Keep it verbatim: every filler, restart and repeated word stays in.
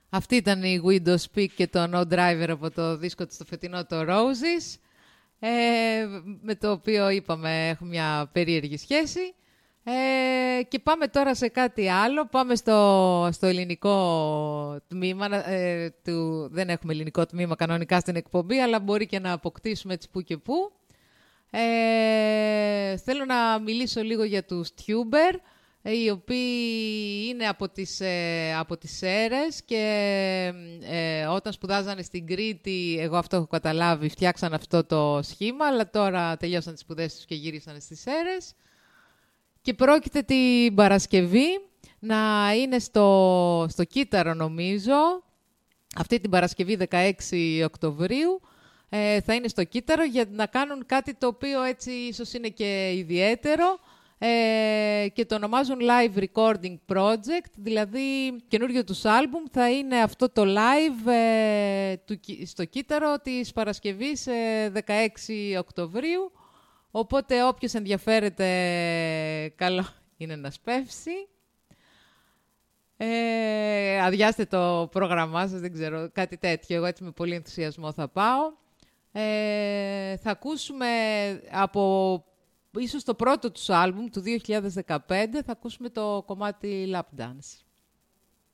Αυτή ήταν η Windows Peak και το No Driver από το δίσκο του στο φετινό το Roses, ε, με το οποίο είπαμε έχουμε μια περίεργη σχέση. Ε, και πάμε τώρα σε κάτι άλλο. Πάμε στο, στο ελληνικό τμήμα. Ε, του, δεν έχουμε ελληνικό τμήμα κανονικά στην εκπομπή, αλλά μπορεί και να αποκτήσουμε έτσι που και που. Ε, θέλω να μιλήσω λίγο για τους Tuber, οι οποίοι είναι από τις, ε, από τις Σέρρες και ε, όταν σπουδάζανε στην Κρήτη, εγώ αυτό έχω καταλάβει, φτιάξαν αυτό το σχήμα, αλλά τώρα τελειώσαν τις σπουδές τους και γυρίσανε στις Σέρρες. Και πρόκειται την Παρασκευή να είναι στο, στο Κύτταρο, νομίζω, αυτή την Παρασκευή δεκαέξι Οκτωβρίου, ε, θα είναι στο Κύτταρο για να κάνουν κάτι το οποίο έτσι ίσως είναι και ιδιαίτερο, ε, και το ονομάζουν Live Recording Project, δηλαδή καινούριο τους άλμπουμ θα είναι αυτό το live ε, του, στο Κύτταρο της Παρασκευής ε, δεκαέξι Οκτωβρίου, οπότε όποιος ενδιαφέρεται καλό είναι να σπεύσει. Ε, αδειάστε το πρόγραμμά σας, δεν ξέρω, κάτι τέτοιο, εγώ έτσι με πολύ ενθουσιασμό θα πάω. Ε, θα ακούσουμε από ίσως το πρώτο τους άλμπουμ του δύο χιλιάδες δεκαπέντε, θα ακούσουμε το κομμάτι Lap Dance.